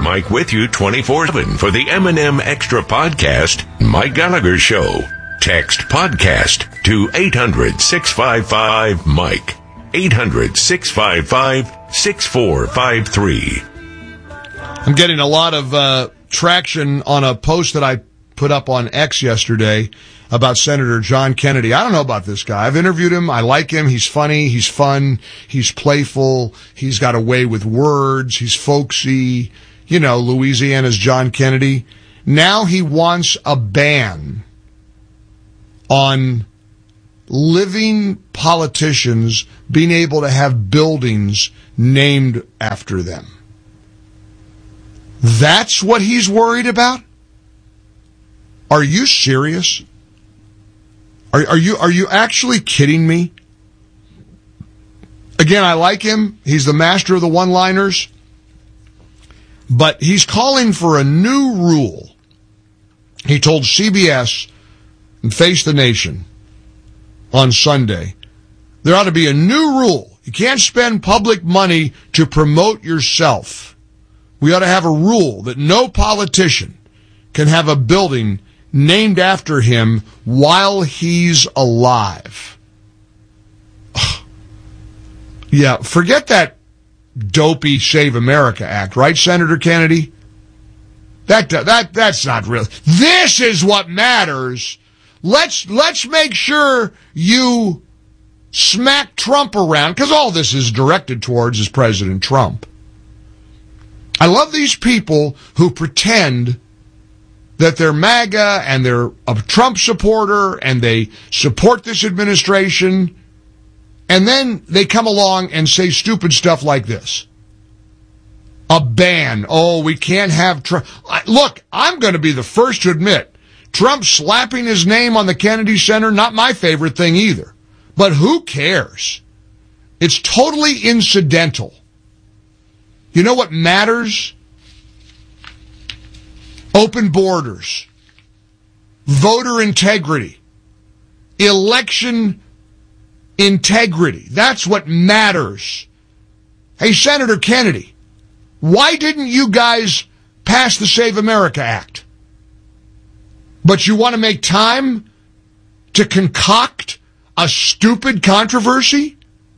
Mike with you 24/7 for the M&M Extra Podcast, Mike Gallagher Show. Text podcast to 800-655-MIKE. 800-655-6453. I'm getting a lot of traction on a post that I put up on X yesterday about Senator John Kennedy. I don't know about this guy. I've interviewed him. I like him. He's funny. He's fun. He's playful. He's got a way with words. He's folksy. You know, Louisiana's John Kennedy. Now he wants a ban on living politicians being able to have buildings named after them. That's what he's worried about? Are you serious? Are you actually kidding me? Again, I like him. He's the master of the one-liners. But he's calling for a new rule. He told CBS and Face the Nation on Sunday, there ought to be a new rule. You can't spend public money to promote yourself. We ought to have a rule that no politician can have a building named after him while he's alive. Yeah, forget that dopey Save America Act, right, Senator Kennedy? That's not real. This is what matters. Let's make sure you smack Trump around, because all this is directed towards is President Trump. I love these people who pretend that they're MAGA and they're a Trump supporter and they support this administration, and then they come along and say stupid stuff like this. A ban. Oh, we can't have Trump. Look, I'm going to be the first to admit, Trump slapping his name on the Kennedy Center, not my favorite thing either. But who cares? It's totally incidental. You know what matters? Open borders, voter integrity, election integrity. That's what matters. Hey, Senator Kennedy, why didn't you guys pass the Save America Act? But you want to make time to concoct a stupid controversy?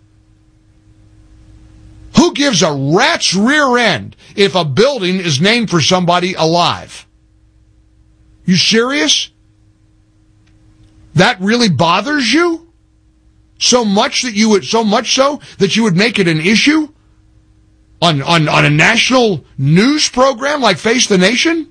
Who gives a rat's rear end if a building is named for somebody alive? You serious? That really bothers you? So much so that you would make it an issue on a national news program like Face the Nation?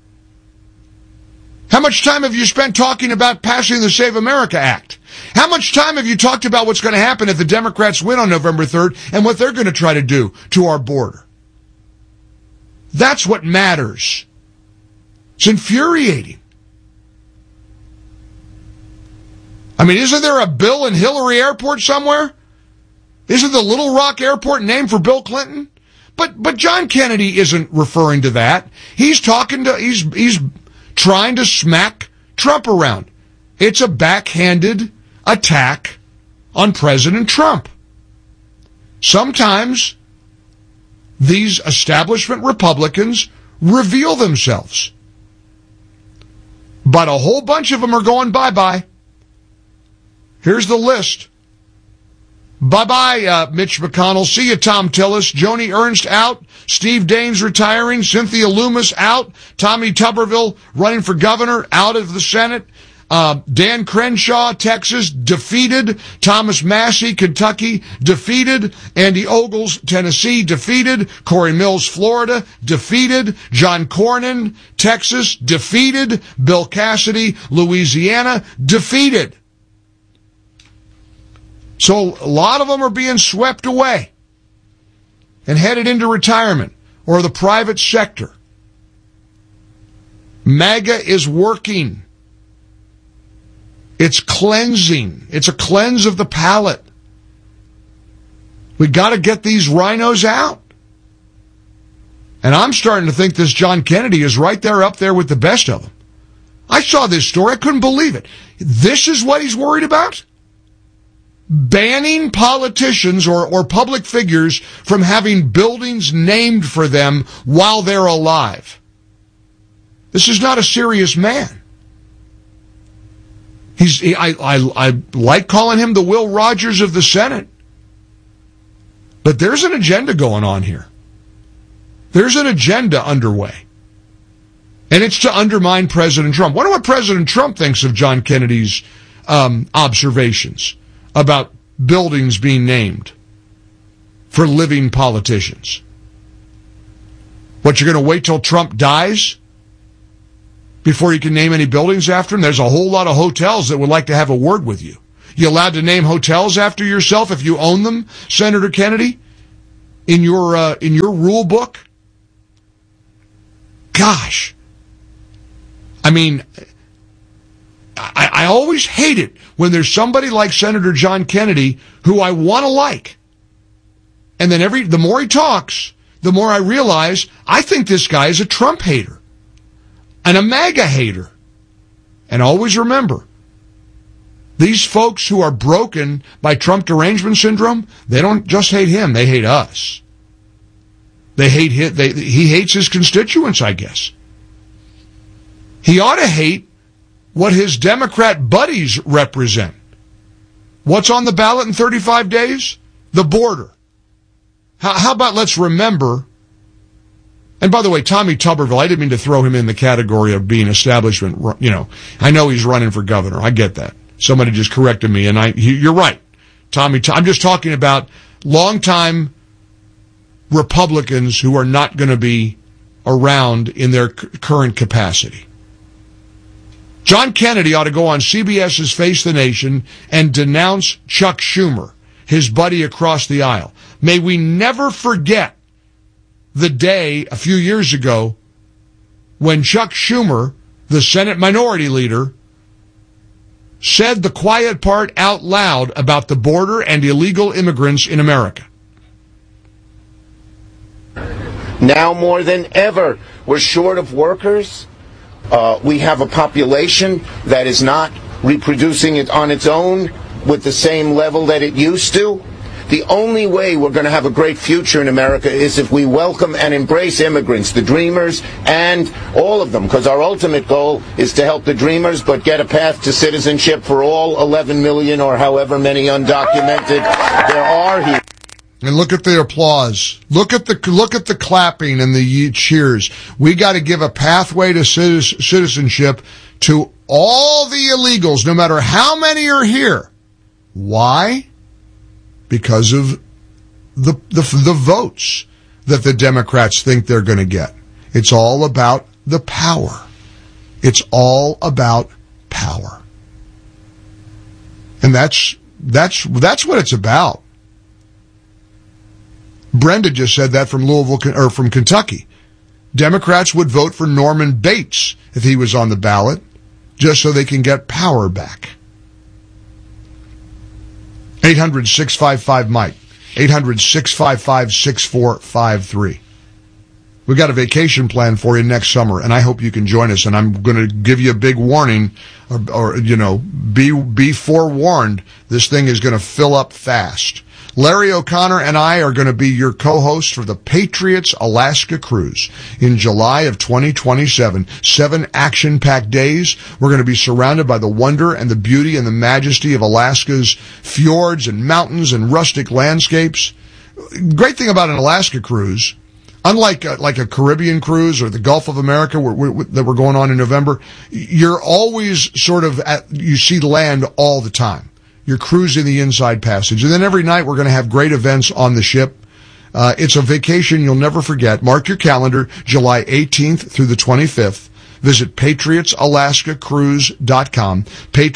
How much time have you spent talking about passing the Save America Act? How much time have you talked about what's going to happen if the Democrats win on November 3rd and what they're going to try to do to our border? That's what matters. It's infuriating. I mean, isn't there a Bill and Hillary Airport somewhere? Isn't the Little Rock Airport named for Bill Clinton? But John Kennedy isn't referring to that. He's trying to smack Trump around. It's a backhanded attack on President Trump. Sometimes these establishment Republicans reveal themselves. But a whole bunch of them are going bye-bye. Here's the list. Bye-bye, Mitch McConnell. See you, Tom Tillis. Joni Ernst out. Steve Daines retiring. Cynthia Loomis out. Tommy Tuberville running for governor, out of the Senate. Dan Crenshaw, Texas, defeated. Thomas Massey, Kentucky, defeated. Andy Ogles, Tennessee, defeated. Corey Mills, Florida, defeated. John Cornyn, Texas, defeated. Bill Cassidy, Louisiana, defeated. So a lot of them are being swept away and headed into retirement or the private sector. MAGA is working. It's cleansing. It's a cleanse of the palate. We got to get these rhinos out. And I'm starting to think this John Kennedy is right there up there with the best of them. I saw this story. I couldn't believe it. This is what he's worried about? banning politicians or public figures from having buildings named for them while they're alive. This is not a serious man. I like calling him the Will Rogers of the Senate. But there's an agenda going on here. There's an agenda underway. And it's to undermine President Trump. Wonder what President Trump thinks of John Kennedy's observations about buildings being named for living politicians. What, you're going to wait till Trump dies before you can name any buildings after him? There's a whole lot of hotels that would like to have a word with you. You allowed to name hotels after yourself if you own them, Senator Kennedy, in your rule book? Gosh. I mean, I always hate it when there's somebody like Senator John Kennedy who I want to like. And then the more he talks, the more I realize I think this guy is a Trump hater and a MAGA hater. And always remember, these folks who are broken by Trump derangement syndrome, they don't just hate him, they hate us. They hate him. He hates his constituents, I guess. He ought to hate what his Democrat buddies represent. What's on the ballot in 35 days? The border. How about let's remember, and by the way, Tommy Tuberville, I didn't mean to throw him in the category of being establishment, I know he's running for governor. I get that. Somebody just corrected me, and you're right. I'm just talking about longtime Republicans who are not going to be around in their current capacity. John Kennedy ought to go on CBS's Face the Nation and denounce Chuck Schumer, his buddy across the aisle. May we never forget the day a few years ago when Chuck Schumer, the Senate Minority Leader, said the quiet part out loud about the border and illegal immigrants in America. Now more than ever, we're short of workers. We have a population that is not reproducing it on its own with the same level that it used to. The only way we're going to have a great future in America is if we welcome and embrace immigrants, the dreamers, and all of them, because our ultimate goal is to help the dreamers, but get a path to citizenship for all 11 million or however many undocumented there are here. And look at the applause. Look at the clapping and the cheers. We got to give a pathway to citizenship to all the illegals, no matter how many are here. Why? Because of the votes that the Democrats think they're going to get. It's all about the power. It's all about power. And that's what it's about. Brenda just said that from Louisville, or from Kentucky. Democrats would vote for Norman Bates if he was on the ballot, just so they can get power back. 800-655-MIKE. 800-655-6453. We've got a vacation plan for you next summer, and I hope you can join us. And I'm going to give you a big warning, or be forewarned. This thing is going to fill up fast. Larry O'Connor and I are going to be your co-hosts for the Patriots Alaska Cruise in July of 2027. 7 action-packed days. We're going to be surrounded by the wonder and the beauty and the majesty of Alaska's fjords and mountains and rustic landscapes. Great thing about an Alaska cruise, unlike like a Caribbean cruise or the Gulf of America that we're going on in November, you're always you see land all the time. You're cruising the inside passage. And then every night we're going to have great events on the ship. It's a vacation you'll never forget. Mark your calendar, July 18th through the 25th. Visit PatriotsAlaskaCruise.com,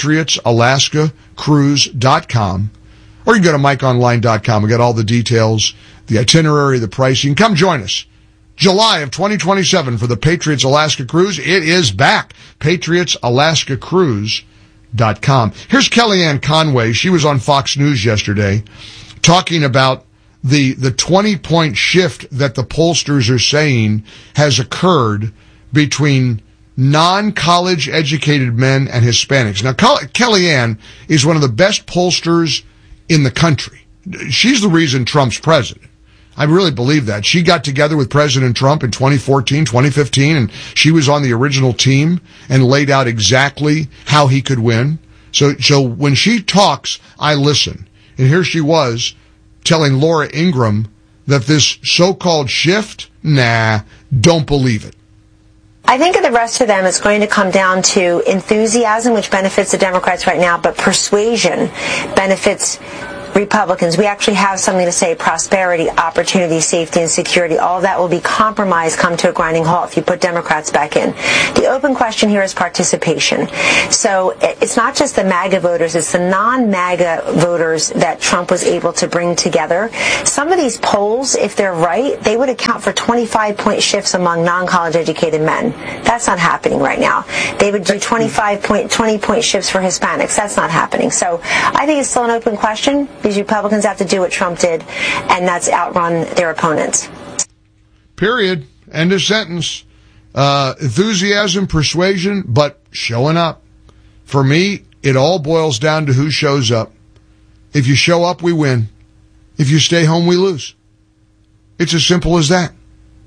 PatriotsAlaskaCruise.com. Or you can go to MikeOnline.com. We got all the details, the itinerary, the pricing. Come join us. July of 2027 for the Patriots Alaska Cruise. It is back. PatriotsAlaskaCruise.com. Here's Kellyanne Conway. She was on Fox News yesterday talking about the 20-point shift that the pollsters are saying has occurred between non-college educated men and Hispanics. Now, Kellyanne is one of the best pollsters in the country. She's the reason Trump's president. I really believe that. She got together with President Trump in 2014, 2015, and she was on the original team and laid out exactly how he could win. So when she talks, I listen. And here she was telling Laura Ingraham that this so-called shift, don't believe it. I think of the rest of them, it's going to come down to enthusiasm, which benefits the Democrats right now, but persuasion benefits Republicans. We actually have something to say: prosperity, opportunity, safety, and security. All of that will be compromised, come to a grinding halt if you put Democrats back in. The open question here is participation. So it's not just the MAGA voters, it's the non-MAGA voters that Trump was able to bring together. Some of these polls, if they're right, they would account for 25-point shifts among non-college educated men. That's not happening right now. They would do 20-point shifts for Hispanics. That's not happening. So I think it's still an open question. These Republicans have to do what Trump did, and that's outrun their opponents. Period. End of sentence. Enthusiasm, persuasion, but showing up. For me, it all boils down to who shows up. If you show up, we win. If you stay home, we lose. It's as simple as that.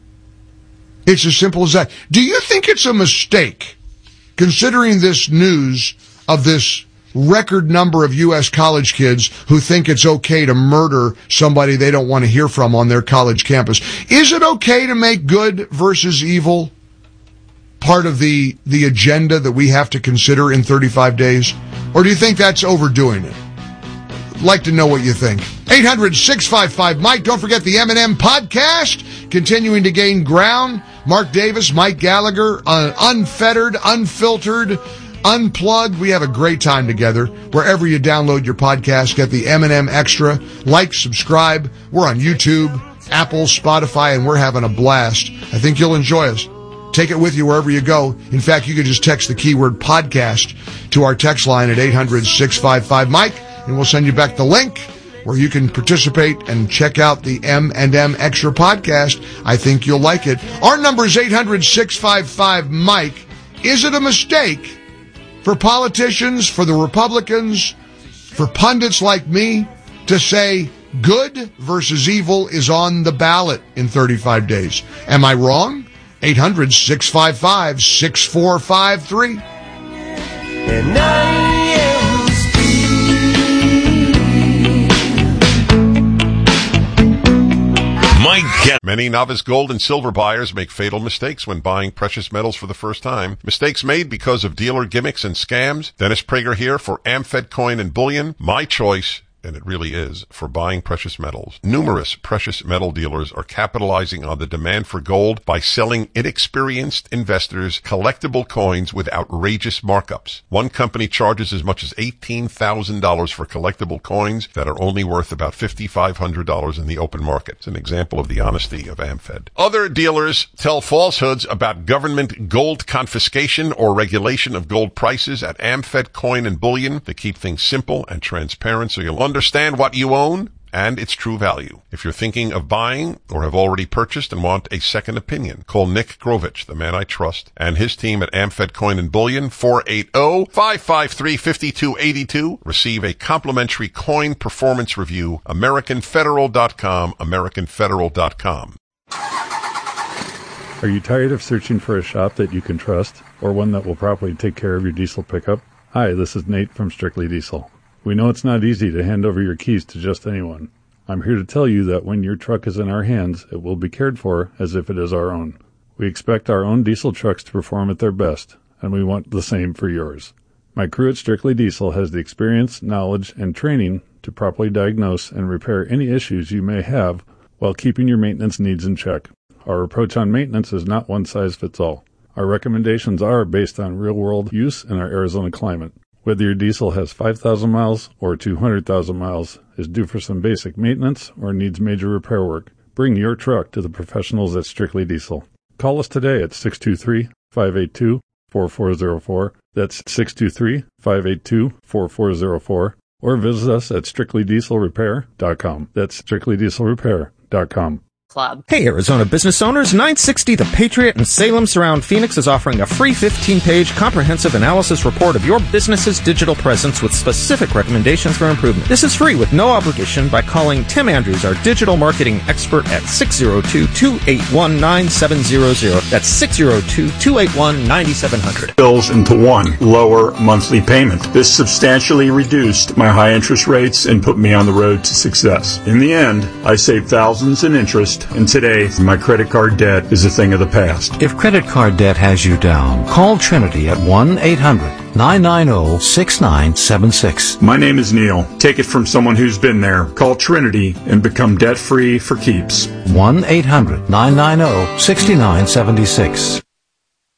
It's as simple as that. Do you think it's a mistake, considering this news of this record number of U.S. college kids who think it's okay to murder somebody they don't want to hear from on their college campus? Is it okay to make good versus evil part of the agenda that we have to consider in 35 days? Or do you think that's overdoing it? I'd like to know what you think. 800-655-MIKE. Don't forget the M&M podcast, continuing to gain ground. Mark Davis, Mike Gallagher, unfettered, unfiltered, unplugged. We have a great time together. Wherever you download your podcast, get the M&M Extra. Like, subscribe. We're on YouTube, Apple, Spotify, and we're having a blast. I think you'll enjoy us. Take it with you wherever you go. In fact, you can just text the keyword podcast to our text line at 800-655-MIKE, and we'll send you back the link where you can participate and check out the M&M Extra podcast. I think you'll like it. Our number is 800-655-MIKE. Is it a mistake for politicians, for the Republicans, for pundits like me to say good versus evil is on the ballot in 35 days? Am I wrong? 800-655-6453. And I am Mike Many novice gold and silver buyers make fatal mistakes when buying precious metals for the first time. Mistakes made because of dealer gimmicks and scams. Dennis Prager here for Amfed Coin and Bullion. My choice, and it really is, for buying precious metals. Numerous precious metal dealers are capitalizing on the demand for gold by selling inexperienced investors collectible coins with outrageous markups. One company charges as much as $18,000 for collectible coins that are only worth about $5,500 in the open market. It's an example of the honesty of Amfed. Other dealers tell falsehoods about government gold confiscation or regulation of gold prices at Amfed Coin and Bullion to keep things simple and transparent so you'll understand what you own and its true value. If you're thinking of buying or have already purchased and want a second opinion, call Nick Grovich, the man I trust, and his team at Amfed Coin and Bullion, 480-553-5282. Receive a complimentary coin performance review, AmericanFederal.com, AmericanFederal.com. Are you tired of searching for a shop that you can trust, or one that will properly take care of your diesel pickup? Hi, this is Nate from Strictly Diesel. We know it's not easy to hand over your keys to just anyone. I'm here to tell you that when your truck is in our hands, it will be cared for as if it is our own. We expect our own diesel trucks to perform at their best, and we want the same for yours. My crew at Strictly Diesel has the experience, knowledge, and training to properly diagnose and repair any issues you may have while keeping your maintenance needs in check. Our approach on maintenance is not one size fits all. Our recommendations are based on real-world use in our Arizona climate. Whether your diesel has 5,000 miles or 200,000 miles, is due for some basic maintenance, or needs major repair work, bring your truck to the professionals at Strictly Diesel. Call us today at 623-582-4404. That's 623-582-4404. Or visit us at strictlydieselrepair.com. That's strictlydieselrepair.com. Club. Hey, Arizona business owners, 960 The Patriot in Salem Surround Phoenix is offering a free 15-page comprehensive analysis report of your business's digital presence with specific recommendations for improvement. This is free with no obligation by calling Tim Andrews, our digital marketing expert, at 602-281-9700. That's 602-281-9700. Bills into one lower monthly payment. This substantially reduced my high interest rates and put me on the road to success. In the end, I saved thousands in interest, and today, my credit card debt is a thing of the past. If credit card debt has you down, call Trinity at 1-800-990-6976. My name is Neil. Take it from someone who's been there. Call Trinity and become debt-free for keeps. 1-800-990-6976.